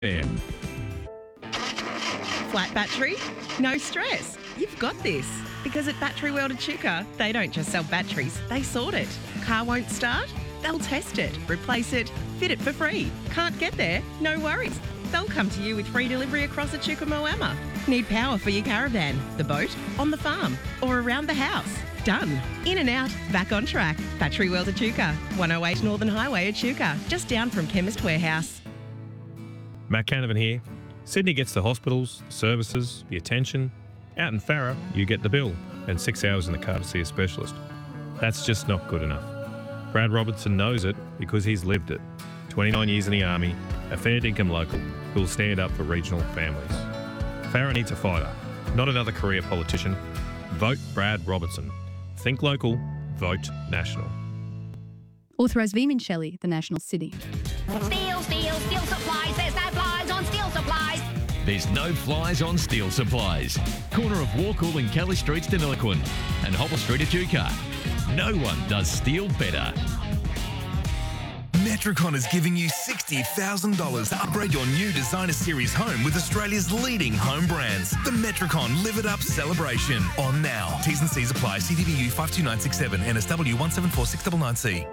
FM. Flat battery? No stress. You've got this. Because at Battery World Echuca, they don't just sell batteries, they sort it. Car won't start? They'll test it, replace it, fit it for free. Can't get there? No worries. They'll come to you with free delivery across Echuca Moama. Need power for your caravan, the boat, on the farm, or around the house? Done. In and out, back on track. Battery World Echuca, 108 Northern Highway Echuca, just down from Chemist Warehouse. Matt Canavan here. Sydney gets the hospitals, the services, the attention. Out in Farrer, you get the bill and 6 hours in the car to see a specialist. That's just not good enough. Brad Robertson knows it because he's lived it. 29 years in the Army, a fair dinkum local who'll stand up for regional families. Farrer needs a fighter, not another career politician. Vote Brad Robertson. Think local, vote national. Authorised V. Shelley, the National City. Steel supplies. There's no flies on steel supplies. There's no flies on steel supplies. Corner of Warkall and Kelly Streets, Deniliquin, and Hobble Street, Echuca. No one does steel better. Metricon is giving you $60,000 to upgrade your new Designer Series home with Australia's leading home brands. The Metricon Live It Up celebration. On now. T's and C's apply. CDBU 52967 NSW 1746999C.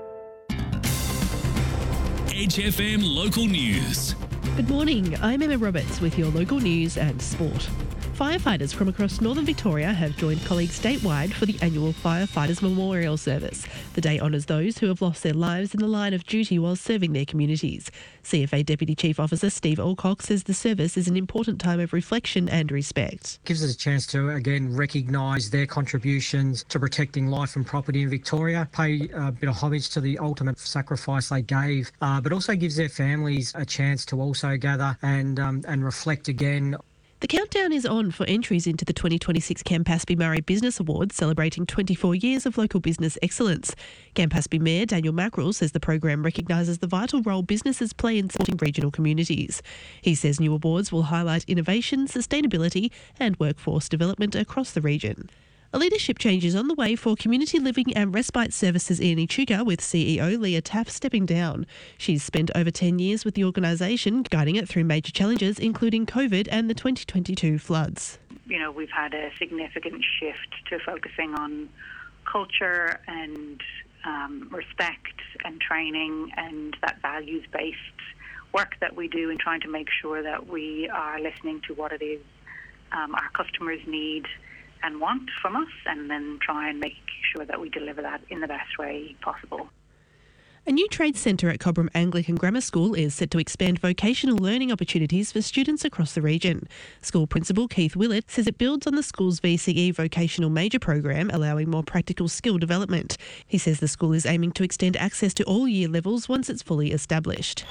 Edge FM Local News. Good morning, I'm Emma Roberts with your local news and sport. Firefighters from across northern Victoria have joined colleagues statewide for the annual Firefighters Memorial Service. The day honours those who have lost their lives in the line of duty while serving their communities. CFA Deputy Chief Officer Steve Alcock says the service is an important time of reflection and respect. Gives us a chance to, again, recognise their contributions to protecting life and property in Victoria, pay a bit of homage to the ultimate sacrifice they gave, but also gives their families a chance to also gather and reflect again. The countdown is on for entries into the 2026 Campaspe Murray Business Awards, celebrating 24 years of local business excellence. Campaspe Mayor Daniel Mackerel says the program recognises the vital role businesses play in supporting regional communities. He says new awards will highlight innovation, sustainability and workforce development across the region. A leadership change is on the way for community living and respite services in Echuca, with CEO Leah Taff stepping down. She's spent over 10 years with the organisation, guiding it through major challenges including COVID and the 2022 floods. You know, we've had a significant shift to focusing on culture and respect and training and that values-based work that we do in trying to make sure that we are listening to what it is our customers need and want from us, and then try and make sure that we deliver that in the best way possible. A new trade centre at Cobram Anglican Grammar School is set to expand vocational learning opportunities for students across the region. School Principal Keith Willett says it builds on the school's VCE vocational major program, allowing more practical skill development. He says the school is aiming to extend access to all year levels once it's fully established.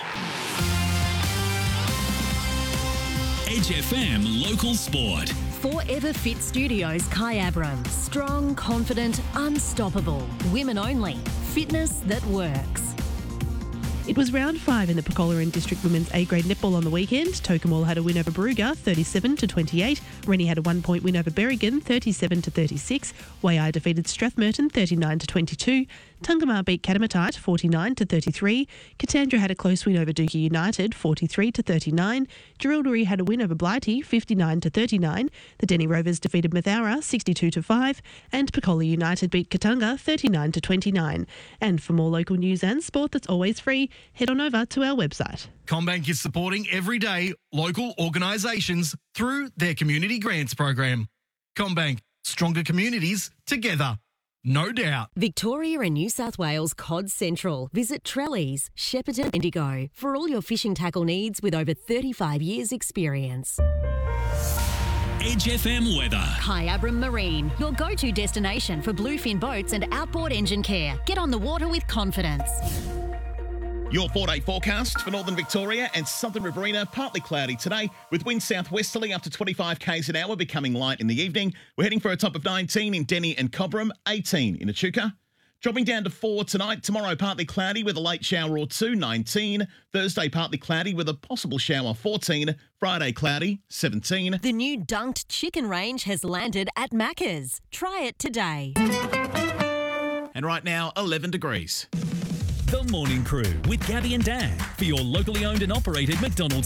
Edge FM Local Sport. Forever Fit Studios, Kyabram. Strong, confident, unstoppable. Women only. Fitness that works. It was round 5 in the Pecola District Women's A-grade netball on the weekend. Tocumwal had a win over Barooga, 37-28. Rennie had a 1-point win over Berrigan, 37-36. Waiai defeated Strathmerton, 39-22. Tungamar beat Katamatite, 49-33. Katandra had a close win over Dookie United, 43-39. Jerilderie had a win over Blighty, 59-39. The Denny Rovers defeated Mathaura, 62-5. And Pecola United beat Katunga, 39-29. And for more local news and sport that's always free, head on over to our website. CommBank is supporting everyday local organisations through their Community Grants program. CommBank, stronger communities together. No doubt. Victoria and New South Wales Cod Central. Visit Trellies, Shepparton, Indigo for all your fishing tackle needs with over 35 years experience. Edge FM weather. Kyabram Marine, your go-to destination for bluefin boats and outboard engine care. Get on the water with confidence. Your 4-day forecast for northern Victoria and southern Riverina, partly cloudy today with winds southwesterly up to 25 k's an hour, becoming light in the evening. We're heading for a top of 19 in Denny and Cobram, 18 in Echuca. Dropping down to 4 tonight. Tomorrow, partly cloudy with a late shower or two, 19. Thursday, partly cloudy with a possible shower, 14. Friday, cloudy, 17. The new dunked chicken range has landed at Macca's. Try it today. And right now, 11 degrees. The Morning Crew with Gabby and Dan for your locally owned and operated McDonald's